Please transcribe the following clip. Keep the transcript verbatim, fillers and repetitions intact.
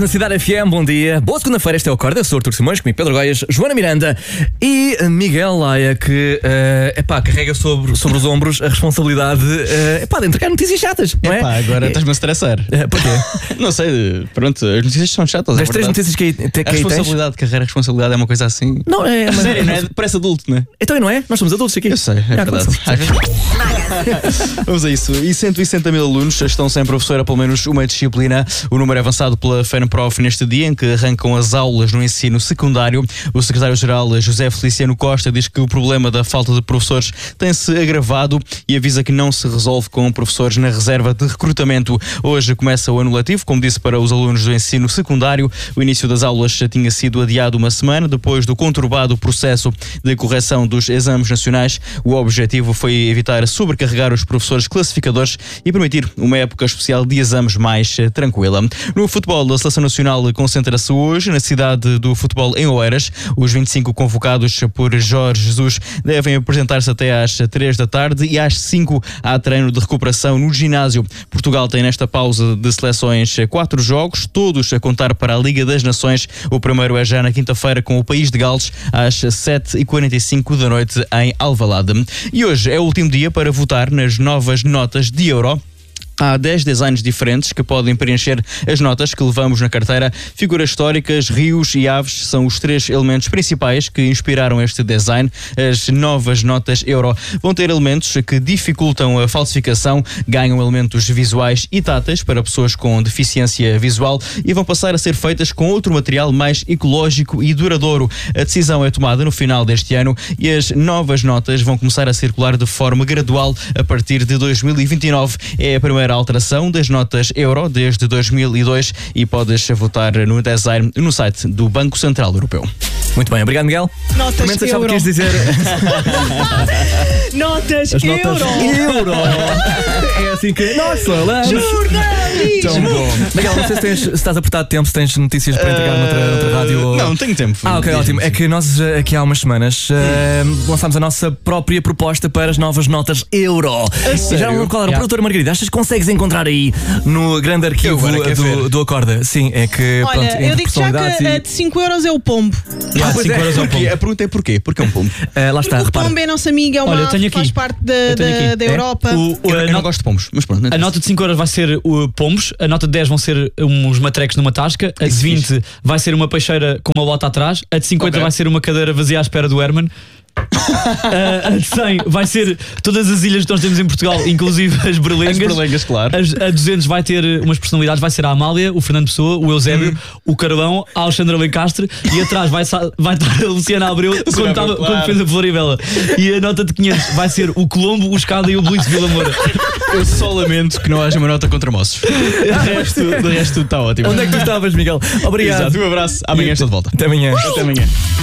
Na Cidade F M, bom dia. Boa segunda-feira, este é o Acorda. Eu sou o Artur Simões, comigo Pedro Goias, Joana Miranda e Miguel Laia, que uh, epá, carrega sobre, sobre os ombros a responsabilidade uh, epá, de entregar notícias chatas, não é? Epá, agora estás-me a estressar. Uh, Porquê? Não sei, pronto, as notícias são chatas. Das é três notícias que aí, que aí a responsabilidade de carreira, a responsabilidade é uma coisa assim. Não, é. é Sério, não é? Parece adulto, não é? Então não é? Nós somos adultos aqui. Eu sei, é Já, verdade. Vamos a isso. E cento e sessenta mil alunos estão sem professor a pelo menos uma disciplina. O número é avançado pela FENPROF neste dia em que arrancam as aulas no ensino secundário. O secretário-geral José Feliciano Costa diz que o problema da falta de professores tem-se agravado e avisa que não se resolve com professores na reserva de recrutamento. Hoje começa o ano letivo, como disse, para os alunos do ensino secundário. O início das aulas tinha sido adiado uma semana depois do conturbado processo de correção dos exames nacionais. O objetivo foi evitar sobrecarregar os professores classificadores e permitir uma época especial de exames mais tranquila. No futebol, a Seleção Nacional concentra-se hoje na cidade do futebol em Oeiras. Os vinte e cinco convocados por Jorge Jesus devem apresentar-se até às três da tarde e às cinco há treino de recuperação no ginásio. Portugal tem nesta pausa de seleções quatro jogos, todos a contar para a Liga das Nações. O primeiro é já na quinta-feira com o País de Gales às sete e quarenta e cinco da noite em Alvalade. E hoje é o último dia para votar nas novas notas de euro. Há dez designs diferentes que podem preencher as notas que levamos na carteira. Figuras históricas, rios e aves são os três elementos principais que inspiraram este design. As novas notas euro vão ter elementos que dificultam a falsificação, ganham elementos visuais e táteis para pessoas com deficiência visual e vão passar a ser feitas com outro material mais ecológico e duradouro. A decisão é tomada no final deste ano e as novas notas vão começar a circular de forma gradual a partir de dois mil e vinte e nove. É a primeira alteração das notas euro desde dois mil e dois e podes votar no design no site do Banco Central Europeu. Muito bem, obrigado, Miguel. Notas Também achava euro. que quis dizer. Notas As euro. notas euro. É assim que nós falamos. Jornalismo. Tão bom. Miguel, não sei se, tens, se estás apertado de tempo, se tens notícias para entregar noutra, noutra rádio. Ou... Não, tenho tempo. Ah, ok, ótimo. É que nós aqui há umas semanas uh, lançámos a nossa própria proposta para as novas notas euro. A E sério? já não lembro qual era. Yeah. Produtora Margarida, achas que consegues encontrar aí no grande arquivo Eu agora quero do, ver. do Acorda? Sim, é que. Olha, pronto, eu entre digo já que personalidades a e- de cinco euros é o pombo. Ah, pois cinco é. euros ao pombo. A pergunta é porquê? Porque é um pombo. Uh, lá está, Porque o repara. pombo é nosso amigo, é uma Olha, eu ave, tenho aqui. faz parte da, Eu tenho da, aqui. da É? Europa. O- o- Eu, a, eu não not- gosto de pombos, mas pronto. não a interessa. nota de cinco euros vai ser o pombos, a nota de dez vão ser uns matrecos numa tasca, a de Isso, vinte fixe. vai ser uma peixeira com uma bota atrás, a de cinquenta Ok. vai ser uma cadeira vazia à espera do Herman. a, a de cem vai ser todas as ilhas que nós temos em Portugal, inclusive as berlengas. As berlengas, claro. As- a duzentos vai ter umas personalidades, vai ser a Amália, o Fernando Pessoa, o Eusébio, o Carlão, a Alexandra Lencastre e atrás vai, sa- vai estar a Luciana Abreu quando, Abreu, tava- claro. quando fez a Floribela. E a nota de quinhentos vai ser o Colombo, o Escada e o Belice Vila Moura. Eu só lamento que não haja uma nota contra moços. De resto, de resto tudo está ótimo. Onde é que tu estavas, Miguel? Obrigado. Exato, um abraço. Amanhã estou de volta. Até amanhã. Até amanhã.